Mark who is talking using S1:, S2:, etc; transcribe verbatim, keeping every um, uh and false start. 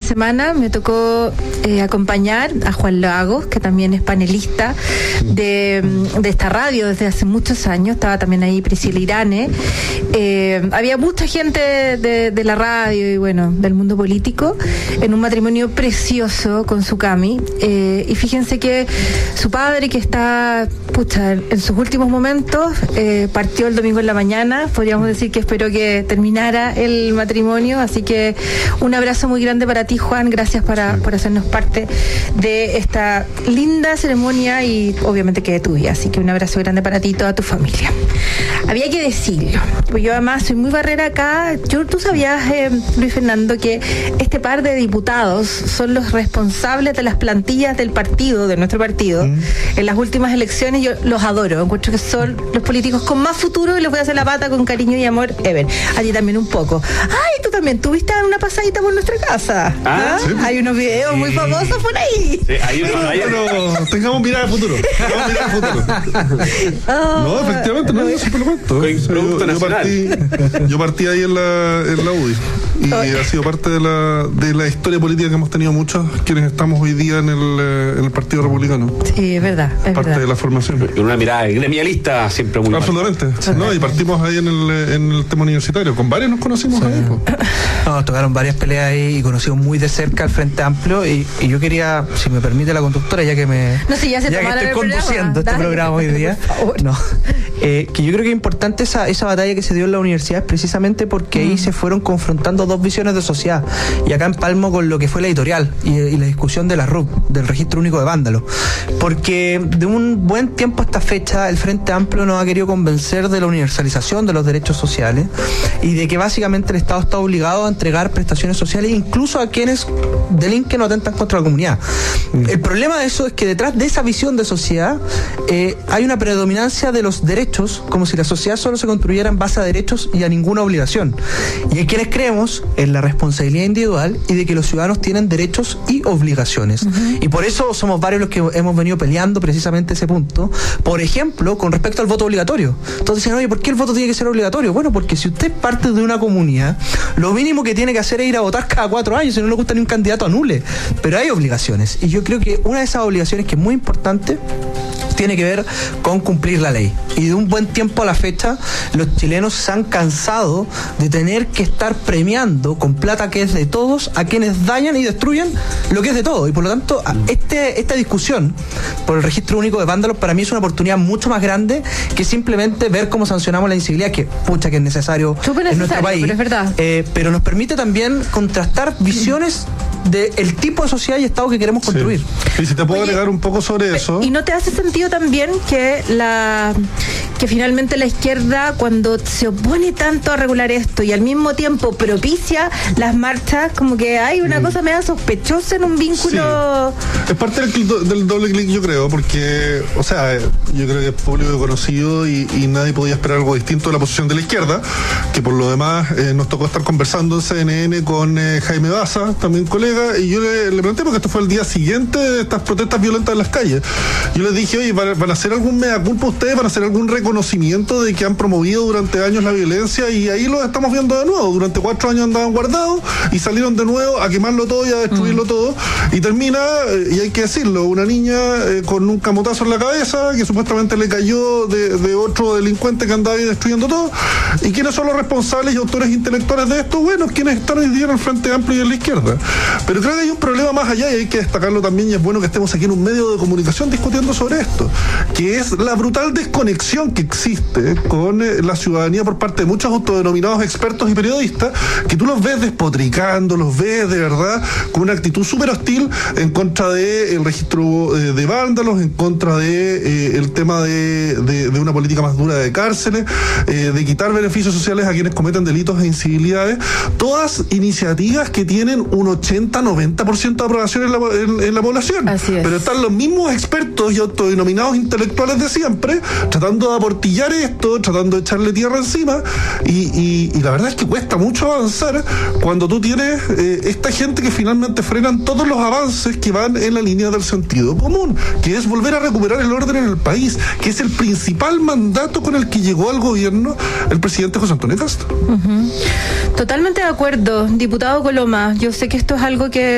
S1: semana me tocó eh, acompañar a Juan Lagos, que también es panelista de, de esta radio desde hace muchos años. Estaba también ahí Priscila Irane. Eh, había mucha gente de, de la radio y bueno, del mundo político, en un matrimonio precioso con su Cami. Eh, y fíjense que su padre, que está, pucha, en sus últimos momentos, eh, partió el domingo en la mañana. Podríamos decir que esperó que terminara el matrimonio. Así que un abrazo muy grande para ti, Juan. Gracias para, por hacernos parte de esta linda ceremonia y obviamente que de tu vida. Así que un abrazo grande para ti y toda tu familia. Había que decirlo, pues yo además soy muy barrera acá. Yo, tú sabías, eh, Luis Fernando, que este par de diputados son los responsables de las plantillas del partido, de nuestro partido, mm. en las últimas elecciones. Yo los adoro, encuentro que son los políticos con más futuro y les voy a hacer la pata con cariño y amor ever. A ti también un poco. Ay, tú también tuviste una pasadita por nuestra casa. Ah, ¿sí? Hay unos videos sí. muy famosos por ahí.
S2: Sí, hay uno, hay uno.
S3: Tengamos mirada al futuro. Tengamos mirada al futuro. Oh, no, efectivamente, no, yo siempre lo cuento. Yo, yo, partí, yo partí ahí en la, en la U D I y oh. ha sido parte de la, de la historia política que hemos tenido muchos quienes estamos hoy día en el, en el Partido Republicano.
S1: Sí, es verdad. Es
S3: parte
S1: verdad.
S3: de la formación.
S2: Con una mirada gremialista siempre muy
S3: absolutamente. No, y partimos ahí en el, en el tema universitario. Con varios nos conocimos sí. ahí. Pues.
S4: No, nos tocaron varias peleas ahí y conocimos muy de cerca al Frente Amplio y, y yo quería, si me permite la conductora, ya que me
S1: no, sí, ya se
S4: ya que estoy conduciendo
S1: programa.
S4: este Dale, programa hoy día, no, eh, que yo creo que es importante esa, esa batalla que se dio en la universidad precisamente porque mm. ahí se fueron confrontando dos visiones de sociedad y acá empalmo con lo que fue la editorial y, y la discusión de la R U C, del Registro Único de Vándalos, porque de un buen tiempo a esta fecha el Frente Amplio nos ha querido convencer de la universalización de los derechos sociales y de que básicamente el Estado está obligado a entregar prestaciones sociales incluso a quienes delinquen o atentan contra la comunidad. Mm. El problema de eso es que detrás de esa visión de sociedad eh, hay una predominancia de los derechos, como si la sociedad solo se construyera en base a derechos y a ninguna obligación. Y hay quienes creemos en la responsabilidad individual y de que los ciudadanos tienen derechos y obligaciones. Uh-huh. Y por eso somos varios los que hemos venido peleando precisamente ese punto. Por ejemplo, con respecto al voto obligatorio. Entonces dicen, oye, ¿por qué el voto tiene que ser obligatorio? Bueno, porque si usted es parte de una comunidad, lo mínimo que tiene que hacer es ir a votar cada cuatro años, si no le gusta ni un candidato anule. Pero hay obligaciones. Y yo creo que una de esas obligaciones que es muy importante tiene que ver con cumplir la ley. Y de un buen tiempo a la fecha, los chilenos se han cansado de tener que estar premiando con plata que es de todos a quienes dañan y destruyen lo que es de todos. Y por lo tanto, este, esta discusión por el Registro Único de Vándalos para mí es una oportunidad mucho más grande que simplemente ver cómo sancionamos la incivilidad, que pucha que es necesario,
S1: necesario
S4: en nuestro país.
S1: Pero es verdad.
S4: Eh, pero nos permite también contrastar visiones del tipo de sociedad y Estado que queremos construir.
S3: Sí. Y si te puedo Oye, agregar un poco sobre eso.
S1: ¿Y no te hace sentido también que la que finalmente la izquierda, cuando se opone tanto a regular esto y al mismo tiempo propicia las marchas, como que hay una mm. cosa media sospechosa en un vínculo?
S3: Sí. Es parte del, del doble clic, yo creo, porque, o sea, yo creo que es público conocido y, y nadie podía esperar algo distinto de la posición de la izquierda, que por lo demás eh, nos tocó estar conversando en C N N con eh, Jaime Baza, también colega, y yo le, le pregunté, porque esto fue el día siguiente de estas protestas violentas en las calles. Yo les dije, oye, ¿van, van a hacer algún mea culpa ustedes? ¿Van a hacer algún reconocimiento de que han promovido durante años la violencia? Y ahí lo estamos viendo de nuevo. Durante cuatro años andaban guardados y salieron de nuevo a quemarlo todo y a destruirlo mm. todo. Y termina, y hay que decirlo, una niña eh, con un camotazo en la cabeza que supuestamente le cayó de, de otro delincuente que andaba ahí destruyendo todo. ¿Y quiénes son los responsables y autores intelectuales de esto? Bueno, quienes están hoy día en el Frente Amplio y en la izquierda. Pero creo que hay un problema más allá y hay que destacarlo también, y es bueno que estemos aquí en un medio de comunicación discutiendo sobre esto, que es la brutal desconexión que existe con eh, la ciudadanía por parte de muchos autodenominados expertos y periodistas, que tú los ves despotricando, los ves de verdad con una actitud súper hostil en contra del de registro eh, de vándalos, en contra de eh, el tema de, de, de una política más dura de cárceles, eh, de quitar beneficios sociales a quienes cometen delitos e incivilidades, todas iniciativas que tienen un ochenta a noventa por ciento de aprobación en la, en, en la población.
S1: Así es.
S3: Pero están los mismos expertos y autodenominados intelectuales de siempre tratando de aportillar esto, tratando de echarle tierra encima, y, y, y la verdad es que cuesta mucho avanzar cuando tú tienes eh, esta gente que finalmente frenan todos los avances que van en la línea del sentido común, que es volver a recuperar el orden en el país, que es el principal mandato con el que llegó al gobierno el presidente José Antonio Castro.
S1: Uh-huh. Totalmente de acuerdo, diputado Coloma. Yo sé que esto es algo que